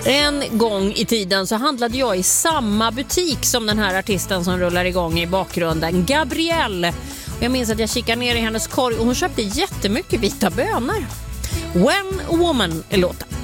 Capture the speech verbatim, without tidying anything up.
En gång i tiden så handlade jag i samma butik som den här artisten som rullar igång i bakgrunden, Gabrielle. Jag minns att jag kikade ner i hennes korg och hon köpte jättemycket vita bönor. When a Woman är låten.